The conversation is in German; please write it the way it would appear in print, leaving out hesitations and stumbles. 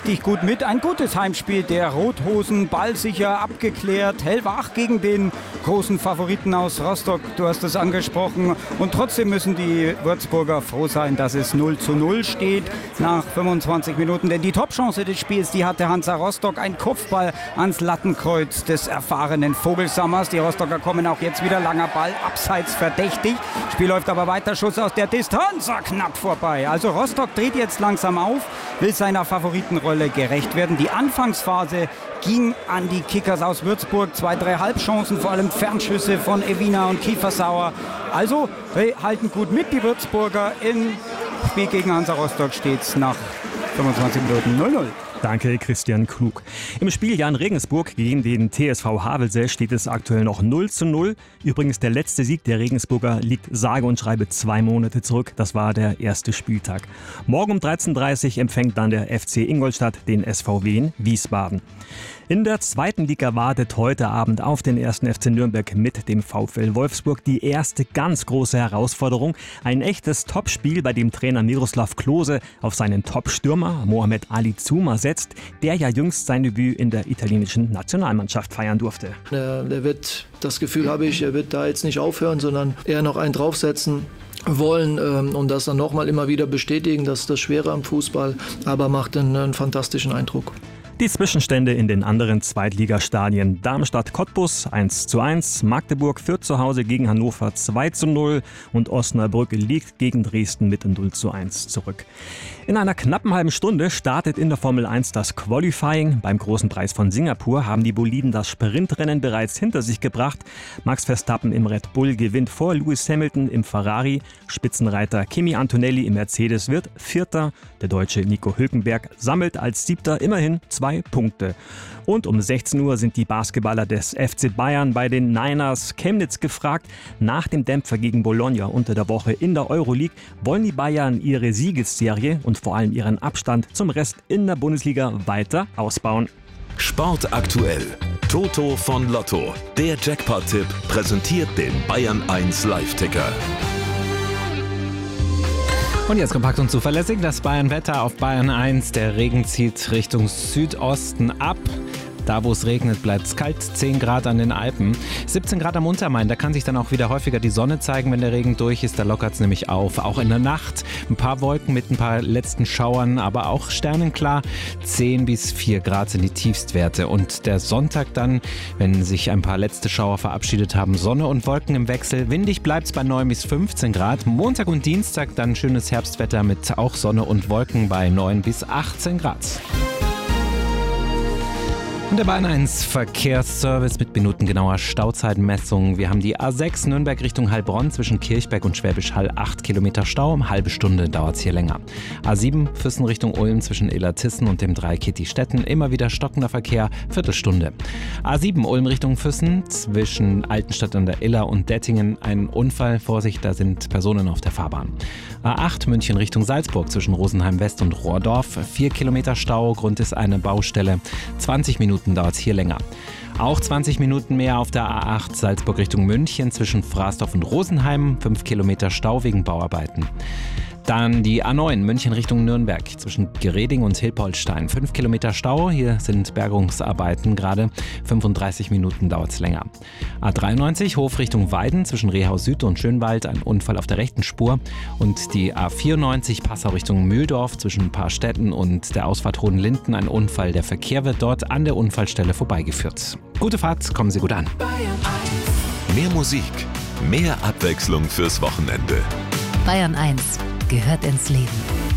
richtig gut mit. Ein gutes Heimspiel der Rothosen, ballsicher, abgeklärt, hellwach gegen den großen Favoriten aus Rostock. Du hast es angesprochen. Und trotzdem müssen die Würzburger froh sein, dass es 0:0 steht nach 25 Minuten. Denn die Topchance des Spiels, die hatte Hansa Rostock. Ein Kopfball ans Lattenkreuz des erfahrenen Vogelsammers. Die Rostocker kommen auch jetzt wieder. Langer Ball, abseits verdächtig. Spiel läuft aber weiter. Schuss aus der Distanz, knapp vorbei. Also Rostock dreht jetzt langsam auf, will seiner Favoritenrolle gerecht werden. Die Anfangsphase ging an die Kickers aus Würzburg. 2, 3 Halbchancen, vor allem Fernschüsse von Evina und Kiefersauer. Also halten gut mit die Würzburger. Im Spiel gegen Hansa Rostock steht es nach 25 Minuten 0:0. Danke, Christian Klug. Im Spiel Jan Regensburg gegen den TSV Havelse steht es aktuell noch 0:0. Übrigens, der letzte Sieg der Regensburger liegt sage und schreibe 2 Monate zurück. Das war der erste Spieltag. Morgen um 13:30 Uhr empfängt dann der FC Ingolstadt den SVW in Wiesbaden. In der zweiten Liga wartet heute Abend auf den 1. FC Nürnberg mit dem VfL Wolfsburg die erste ganz große Herausforderung. Ein echtes Topspiel, bei dem Trainer Miroslav Klose auf seinen Top-Stürmer Mohamed Ali Zouma setzt, der ja jüngst sein Debüt in der italienischen Nationalmannschaft feiern durfte. Der wird, das Gefühl habe ich, er wird da jetzt nicht aufhören, sondern eher noch einen draufsetzen wollen und das dann nochmal immer wieder bestätigen. Das ist das Schwere am Fußball, aber macht einen fantastischen Eindruck. Die Zwischenstände in den anderen Zweitligastadien: Darmstadt-Cottbus 1:1, Magdeburg führt zu Hause gegen Hannover 2:0 und Osnabrück liegt gegen Dresden mit 0:1 zurück. In einer knappen halben Stunde startet in der Formel 1 das Qualifying. Beim Großen Preis von Singapur haben die Boliden das Sprintrennen bereits hinter sich gebracht. Max Verstappen im Red Bull gewinnt vor Lewis Hamilton im Ferrari. Spitzenreiter Kimi Antonelli im Mercedes wird Vierter. Der Deutsche Nico Hülkenberg sammelt als Siebter immerhin 2 Punkte. Und um 16 Uhr sind die Basketballer des FC Bayern bei den Niners Chemnitz gefragt. Nach dem Dämpfer gegen Bologna unter der Woche in der Euroleague wollen die Bayern ihre Siegesserie und vor allem ihren Abstand zum Rest in der Bundesliga weiter ausbauen. Sport aktuell. Toto von Lotto. Der Jackpot-Tipp präsentiert den Bayern 1 Live-Ticker. Und jetzt kompakt und zuverlässig das Bayern-Wetter auf Bayern 1. Der Regen zieht Richtung Südosten ab. Da, wo es regnet, bleibt es kalt, 10 Grad an den Alpen. 17 Grad am Untermain, da kann sich dann auch wieder häufiger die Sonne zeigen, wenn der Regen durch ist. Da lockert es nämlich auf. Auch in der Nacht ein paar Wolken mit ein paar letzten Schauern, aber auch sternenklar. 10 bis 4 Grad sind die Tiefstwerte. Und der Sonntag dann, wenn sich ein paar letzte Schauer verabschiedet haben, Sonne und Wolken im Wechsel. Windig bleibt es bei 9 bis 15 Grad. Montag und Dienstag dann schönes Herbstwetter mit auch Sonne und Wolken bei 9 bis 18 Grad. Und der Bayern 1 Verkehrsservice mit minutengenauer Stauzeitmessung. Wir haben die A6 Nürnberg Richtung Heilbronn zwischen Kirchberg und Schwäbisch Hall 8 Kilometer Stau. Eine halbe Stunde dauert es hier länger. A7 Füssen Richtung Ulm zwischen Illertissen und dem Dreieck Kitti-Stetten. Immer wieder stockender Verkehr, Viertelstunde. A7 Ulm Richtung Füssen zwischen Altenstadt an der Iller und Dettingen. Ein Unfall, Vorsicht, da sind Personen auf der Fahrbahn. A8 München Richtung Salzburg zwischen Rosenheim West und Rohrdorf. 4 Kilometer Stau, Grund ist eine Baustelle. 20 Minuten dauert es hier länger. Auch 20 Minuten mehr auf der A8 Salzburg Richtung München zwischen Frasdorf und Rosenheim. 5 Kilometer Stau wegen Bauarbeiten. Dann die A9 München Richtung Nürnberg zwischen Gereding und Hilpoltstein. 5 Kilometer Stau, hier sind Bergungsarbeiten gerade. 35 Minuten dauert es länger. A93 Hof Richtung Weiden zwischen Rehau Süd und Schönwald. Ein Unfall auf der rechten Spur. Und die A94 Passau Richtung Mühldorf zwischen ein paar Städten und der Ausfahrt Hohenlinden. Ein Unfall. Der Verkehr wird dort an der Unfallstelle vorbeigeführt. Gute Fahrt, kommen Sie gut an. Mehr Musik, mehr Abwechslung fürs Wochenende. Bayern 1 gehört ins Leben.